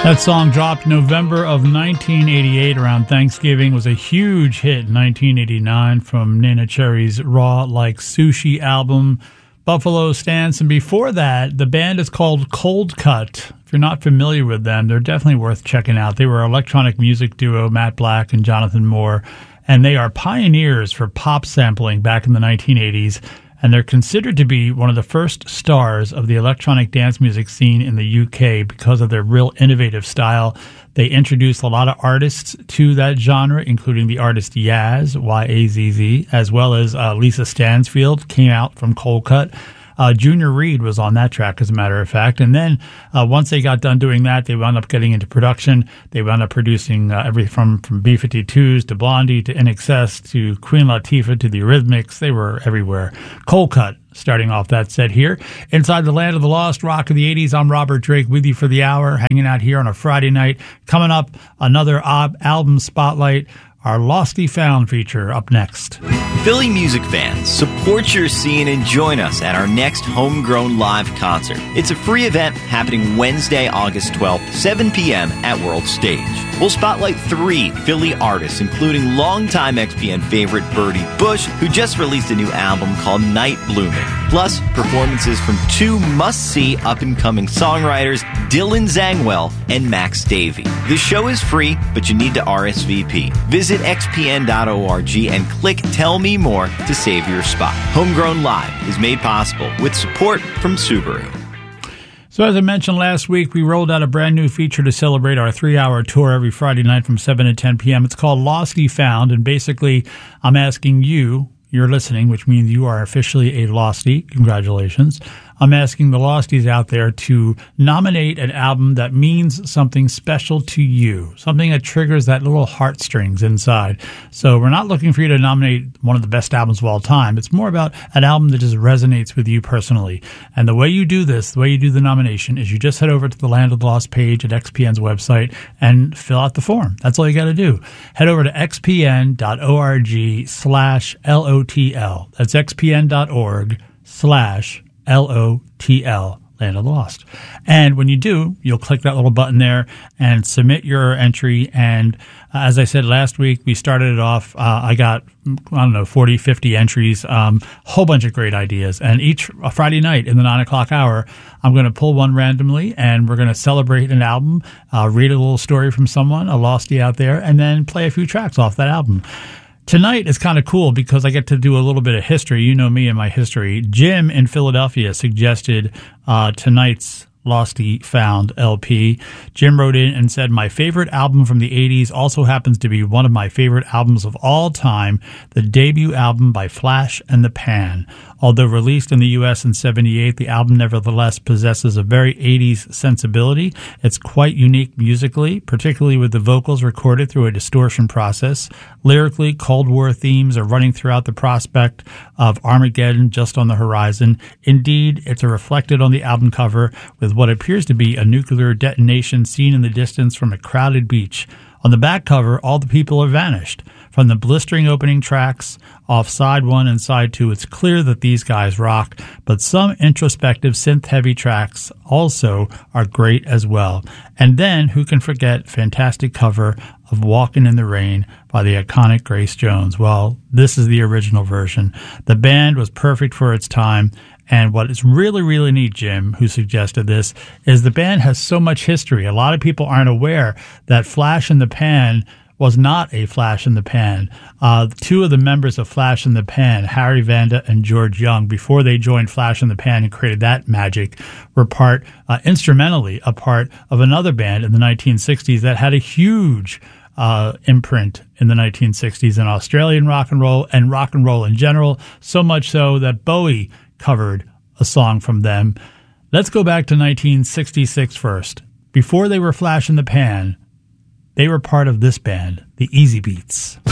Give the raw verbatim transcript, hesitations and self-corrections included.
That song dropped November of nineteen eighty-eight around Thanksgiving. Was a huge hit in nineteen eighty-nine from Neneh Cherry's Raw Like Sushi album, Buffalo Stance. And before that, the band is called Cold Cut. If you're not familiar with them, they're definitely worth checking out. They were an electronic music duo, Matt Black and Jonathan Moore, and they are pioneers for pop sampling back in the nineteen eighties. And they're considered to be one of the first stars of the electronic dance music scene in the U K because of their real innovative style. They introduced a lot of artists to that genre, including the artist Yaz, Y A Z Z, as well as uh, Lisa Stansfield, came out from Cold Cut. Uh, Junior Reid was on that track, as a matter of fact. And then uh, once they got done doing that, they wound up getting into production. They wound up producing uh, everything from, from B fifty-twos to Blondie to I N X S to Queen Latifah to the Eurythmics. They were everywhere. Cold Cut, starting off that set here. Inside the Land of the Lost, Rock of the eighties, I'm Robert Drake with you for the hour, hanging out here on a Friday night. Coming up, another ob- album spotlight. Our Losty Found feature up next. Philly music fans, support your scene and join us at our next Homegrown Live concert. It's a free event happening Wednesday, August twelfth, seven p.m. at World Stage. We'll spotlight three Philly artists, including longtime X P N favorite Birdie Bush, who just released a new album called Night Blooming. Plus, performances from two must-see up-and-coming songwriters, Dylan Zangwell and Max Davey. The show is free, but you need to R S V P. Visit x p n dot org and click Tell Me More to save your spot. Homegrown Live is made possible with support from Subaru. So as I mentioned last week, we rolled out a brand new feature to celebrate our three-hour tour every Friday night from seven to ten p.m. It's called Losty Found, and basically I'm asking you, you're listening, which means you are officially a Losty. Congratulations. I'm asking the Losties out there to nominate an album that means something special to you, something that triggers that little heartstrings inside. So we're not looking for you to nominate one of the best albums of all time. It's more about an album that just resonates with you personally. And the way you do this, the way you do the nomination, is you just head over to the Land of the Lost page at X P N's website and fill out the form. That's all you got to do. Head over to x p n dot org slash L O T L. That's x p n dot org slash L O T L, Land of the Lost. And when you do, you'll click that little button there and submit your entry. And uh, as I said last week, we started it off. Uh, I got, I don't know, forty, fifty entries, um, whole bunch of great ideas. And each uh, Friday night in the nine o'clock hour, I'm going to pull one randomly and we're going to celebrate an album, uh, read a little story from someone, a Lostie out there, and then play a few tracks off that album. Tonight is kind of cool because I get to do a little bit of history. You know me and my history. Jim in Philadelphia suggested uh, tonight's Losty Found L P. Jim wrote in and said, my favorite album from the eighties also happens to be one of my favorite albums of all time, the debut album by Flash and the Pan. Although released in the U S in seventy-eight, the album nevertheless possesses a very eighties sensibility. It's quite unique musically, particularly with the vocals recorded through a distortion process. Lyrically, Cold War themes are running throughout the prospect of Armageddon just on the horizon. Indeed, it's reflected on the album cover with what appears to be a nuclear detonation seen in the distance from a crowded beach. On the back cover, all the people have vanished. From the blistering opening tracks off side one and side two, it's clear that these guys rock, but some introspective synth-heavy tracks also are great as well. And then, who can forget fantastic cover of Walkin' in the Rain by the iconic Grace Jones? Well, this is the original version. The band was perfect for its time. And what is really, really neat, Jim, who suggested this, is the band has so much history. A lot of people aren't aware that Flash and the Pan was not a Flash in the Pan. Uh, two of the members of Flash in the Pan, Harry Vanda and George Young, before they joined Flash in the Pan and created that magic, were part, uh, instrumentally, a part of another band in the nineteen sixties that had a huge uh, imprint in the nineteen sixties in Australian rock and roll and rock and roll in general, so much so that Bowie covered a song from them. Let's go back to nineteen sixty-six first. Before they were Flash in the Pan, they were part of this band, the Easy Beats.